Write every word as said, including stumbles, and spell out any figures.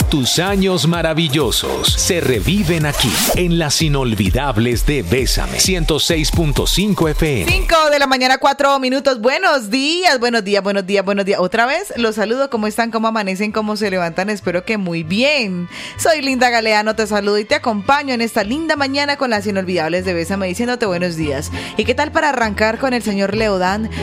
tus años maravillosos se reviven aquí, en las inolvidables de Bésame, ciento seis punto cinco F M. cinco de la mañana, cuatro minutos. Buenos días, buenos días, buenos días, buenos días. Otra vez los saludo. ¿Cómo están? ¿Cómo amanecen? ¿Cómo se levantan? Espero que muy bien. Soy Linda Galeano, te saludo y te acompaño en esta linda mañana con las inolvidables de Bésame, diciéndote buenos días. ¿Y qué tal para arrancar con el señor Leodán?